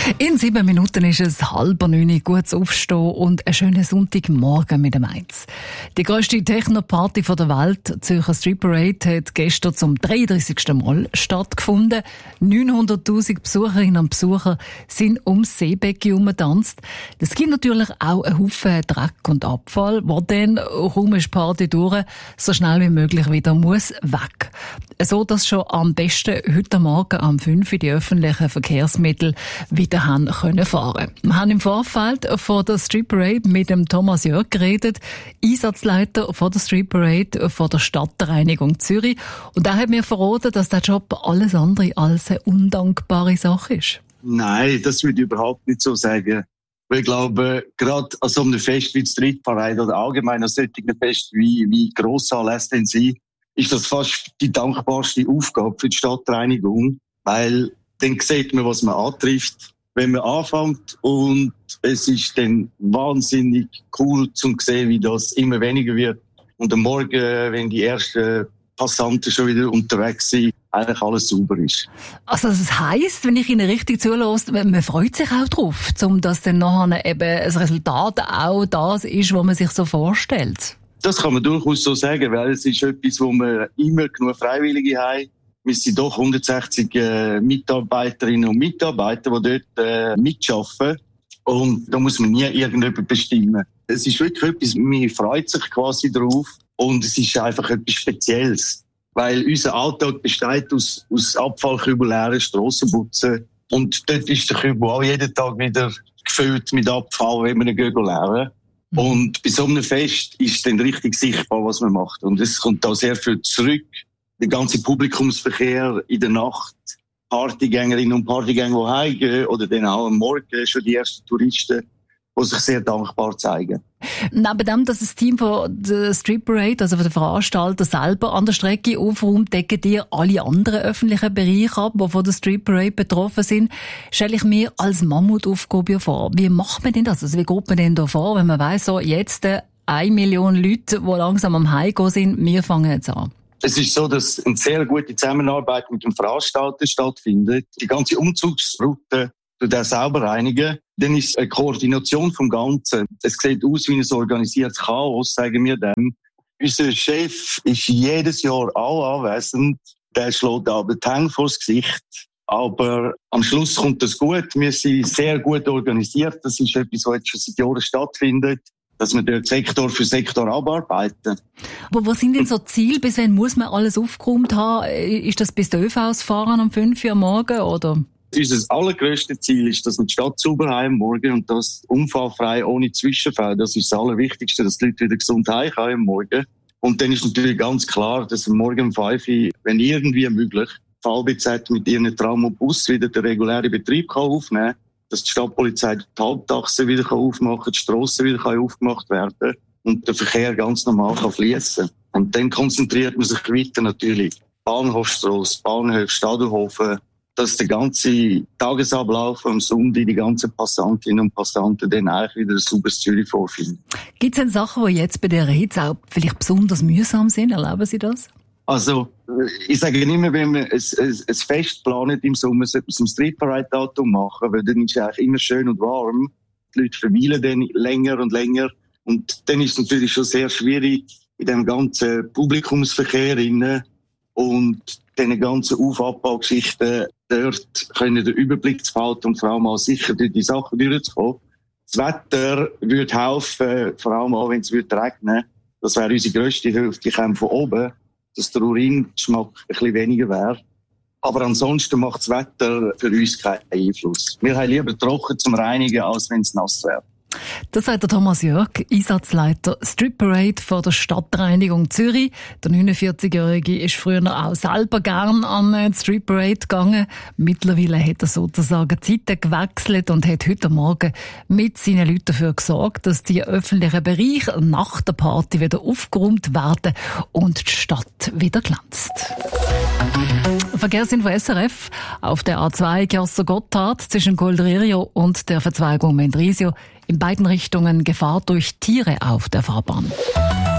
In 7 Minuten ist es 8:30, gutes Aufstehen und einen schönen Sonntagmorgen mit dem Mainz. Die grösste Techno-Party der Welt, die Zürcher Street Parade, hat gestern zum 33. Mal stattgefunden. 900'000 Besucherinnen und Besucher sind ums Seebecken herumgetanzt. Es gibt natürlich auch einen Haufen Dreck und Abfall, der dann, kaum ist die Party durch, so schnell wie möglich wieder muss weg. So, dass schon am besten heute Morgen um 5 Uhr die öffentlichen Verkehrsmittel wieder haben können fahren. Wir haben im Vorfeld von der Street Parade mit dem Thomas Jörg geredet, Einsatzleiter von der Street Parade von der Stadtreinigung Zürich. Und er hat mir verraten, dass der Job alles andere als eine undankbare Sache ist. Nein, das würde ich überhaupt nicht so sagen. Weil ich glaube, gerade an so einem Fest wie die Street Parade oder allgemein an solchen Fest wie Grossanlässe denn sind, ist das fast die dankbarste Aufgabe für die Stadtreinigung, weil dann sieht man, was man antrifft, wenn man anfängt, und es ist dann wahnsinnig cool zu sehen, wie das immer weniger wird. Und am Morgen, wenn die ersten Passanten schon wieder unterwegs sind, eigentlich alles sauber ist. Also das heisst, wenn ich Ihnen richtig zuhöre, man freut sich auch drauf, dass dann nachher eben das Resultat auch das ist, was man sich so vorstellt. Das kann man durchaus so sagen, weil es ist etwas, wo wir immer genug Freiwillige haben. Wir sind doch 160 Mitarbeiterinnen und Mitarbeiter, die dort mitarbeiten. Und da muss man nie irgendjemand bestimmen. Es ist wirklich etwas, man freut sich quasi drauf. Und es ist einfach etwas Spezielles. Weil unser Alltag besteht aus Abfallkübel leeren, Strassenputzen. Und dort ist der Kübel auch jeden Tag wieder gefüllt mit Abfall, wenn wir ihn leeren. Und bei so einem Fest ist dann richtig sichtbar, was man macht. Und es kommt da sehr viel zurück. Der ganze Publikumsverkehr in der Nacht, Partygängerinnen und Partygänger, die heimgehen, oder dann auch am Morgen schon die ersten Touristen, die sich sehr dankbar zeigen. Neben dem, dass das Team von der Street Parade, also von der Veranstalter selber an der Strecke aufräumt, decken ihr alle anderen öffentlichen Bereiche ab, die von der Street Parade betroffen sind, stelle ich mir als Mammutaufgabe vor. Wie macht man denn das? Also wie geht man denn da vor, wenn man weiss, so jetzt 1 Million Leute, die langsam am Heimgehen sind, wir fangen jetzt an? Es ist so, dass eine sehr gute Zusammenarbeit mit dem Veranstalter stattfindet. Die ganze Umzugsroute tut er selber reinigen. Dann ist eine Koordination vom Ganzen. Es sieht aus wie ein organisiertes Chaos, sagen wir dem. Unser Chef ist jedes Jahr auch anwesend. Der schlägt aber die Hände vors Gesicht. Aber am Schluss kommt das gut. Wir sind sehr gut organisiert. Das ist etwas, was jetzt schon seit Jahren stattfindet, dass wir dort Sektor für Sektor abarbeiten. Aber was sind denn so Ziele? Bis wann muss man alles aufgeräumt haben? Ist das bis der ÖVs fahren um 5 Uhr morgen, oder? Unser allergrößtes Ziel ist, dass wir die Stadt sauber haben morgen und das unfallfrei, ohne Zwischenfälle. Das ist das Allerwichtigste, dass die Leute wieder gesund heim können morgen. Und dann ist natürlich ganz klar, dass wir morgen um 5 Uhr, wenn irgendwie möglich, VBZ mit ihren Tram und Bus wieder den regulären Betrieb aufnehmen kann, dass die Stadtpolizei die Halbtaxe wieder aufmachen kann, die Strassen wieder aufgemacht werden und der Verkehr ganz normal fließen kann. Und dann konzentriert man sich weiter natürlich. Bahnhofstrasse, Bahnhof, Stadelhofen, dass der ganze Tagesablauf am Sonntag, die ganzen Passantinnen und Passanten dann eigentlich wieder ein sauberes Zürich vorfinden. Gibt es denn Sachen, die jetzt bei dieser Hitze auch vielleicht besonders mühsam sind? Erleben Sie das? Also, ich sage immer, wenn man ein Fest planet im Sommer, sollte man es am Street Parade Datum machen, weil dann ist es eigentlich immer schön und warm. Die Leute verweilen dann länger und länger. Und dann ist es natürlich schon sehr schwierig in dem ganzen Publikumsverkehr rein und diese ganzen Auf-Abbau-Geschichten dort können den Überblick zu behalten und vor allem auch sicher durch die Sachen durchzukommen. Das Wetter würde helfen, vor allem auch, wenn es regnen würde. Das wäre unsere grösste Hilfe. Die kommen von oben, dass der Uringeschmack ein bisschen weniger wäre. Aber ansonsten macht das Wetter für uns keinen Einfluss. Wir haben lieber trocken zum Reinigen, als wenn es nass wäre. Das sagt der Thomas Jörg, Einsatzleiter Street Parade von der Stadtreinigung Zürich. Der 49-Jährige ist früher auch selber gern an die Street Parade gegangen. Mittlerweile hat er sozusagen die Zeiten gewechselt und hat heute Morgen mit seinen Leuten dafür gesorgt, dass die öffentlichen Bereiche nach der Party wieder aufgeräumt werden und die Stadt wieder glänzt. Verkehrsinfo SRF auf der A2 Chiasso-Gotthard zwischen Coldrerio und der Verzweigung Mendrisio. In beiden Richtungen Gefahr durch Tiere auf der Fahrbahn.